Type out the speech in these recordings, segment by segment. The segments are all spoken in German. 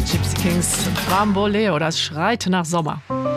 Gypsy Kings, Bamboleo, das schreit nach Sommer.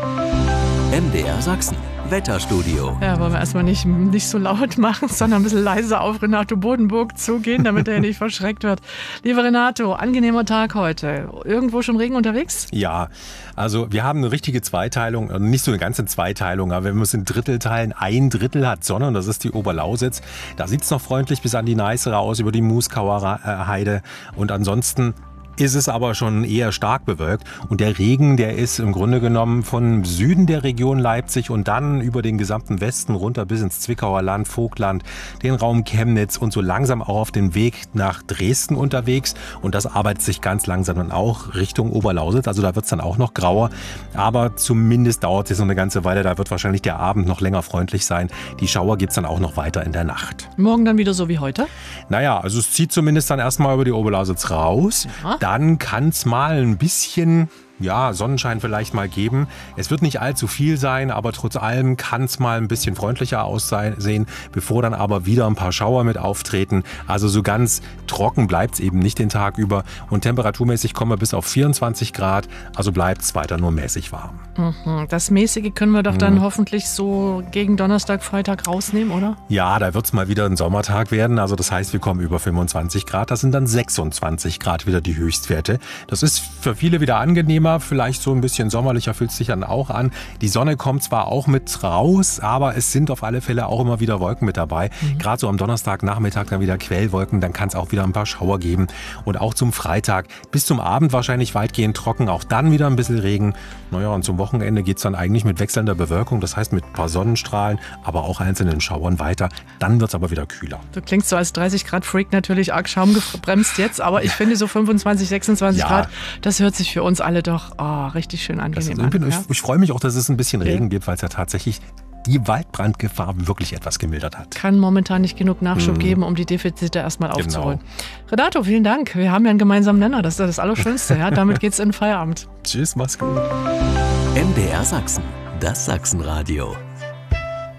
MDR Sachsen, Wetterstudio. Ja, wollen wir erstmal nicht so laut machen, sondern ein bisschen leiser auf Renato Bodenburg zugehen, damit er nicht verschreckt wird. Lieber Renato, angenehmer Tag heute. Irgendwo schon Regen unterwegs? Ja, also wir haben eine richtige Zweiteilung, nicht so eine ganze Zweiteilung, aber wenn wir es in Drittel teilen, ein Drittel hat Sonne und das ist die Oberlausitz. Da sieht es noch freundlich bis an die Neiße raus, über die Muskauer Heide und ansonsten ist es aber schon eher stark bewölkt und der Regen, der ist im Grunde genommen von Süden der Region Leipzig und dann über den gesamten Westen runter bis ins Zwickauer Land, Vogtland, den Raum Chemnitz und so langsam auch auf den Weg nach Dresden unterwegs und das arbeitet sich ganz langsam dann auch Richtung Oberlausitz, also da wird es dann auch noch grauer, aber zumindest dauert es noch eine ganze Weile, da wird wahrscheinlich der Abend noch länger freundlich sein. Die Schauer gibt es dann auch noch weiter in der Nacht. Morgen dann wieder so wie heute? Naja, also es zieht zumindest dann erstmal über die Oberlausitz raus. Ja. Dann kann es mal ein bisschen Sonnenschein vielleicht mal geben. Es wird nicht allzu viel sein, aber trotz allem kann es mal ein bisschen freundlicher aussehen, bevor dann aber wieder ein paar Schauer mit auftreten. Also so ganz trocken bleibt es eben nicht den Tag über und temperaturmäßig kommen wir bis auf 24 Grad, also bleibt es weiter nur mäßig warm. Das Mäßige können wir doch dann hoffentlich so gegen Donnerstag, Freitag rausnehmen, oder? Ja, da wird es mal wieder ein Sommertag werden, also das heißt, wir kommen über 25 Grad, das sind dann 26 Grad wieder die Höchstwerte. Das ist für viele wieder angenehmer, vielleicht so ein bisschen sommerlicher fühlt es sich dann auch an. Die Sonne kommt zwar auch mit raus, aber es sind auf alle Fälle auch immer wieder Wolken mit dabei. Gerade so am Donnerstagnachmittag dann wieder Quellwolken, dann kann es auch wieder ein paar Schauer geben. Und auch zum Freitag bis zum Abend wahrscheinlich weitgehend trocken, auch dann wieder ein bisschen Regen. Naja, und zum Wochenende geht es dann eigentlich mit wechselnder Bewölkung, das heißt mit ein paar Sonnenstrahlen, aber auch einzelnen Schauern weiter. Dann wird es aber wieder kühler. Du klingst so als 30-Grad-Freak natürlich arg schaumgebremst jetzt, aber ich finde so 25, 26 Grad, das hört sich für uns alle doch richtig schön angenehm an. Ich freue mich auch, dass es ein bisschen Regen gibt, weil es ja tatsächlich die Waldbrandgefahr wirklich etwas gemildert hat. Kann momentan nicht genug Nachschub geben, um die Defizite erstmal aufzuholen. Renato, vielen Dank. Wir haben ja einen gemeinsamen Nenner. Das ist das Allerschönste. Ja? Damit geht's in den Feierabend. Tschüss, mach's gut. MDR Sachsen, das Sachsenradio.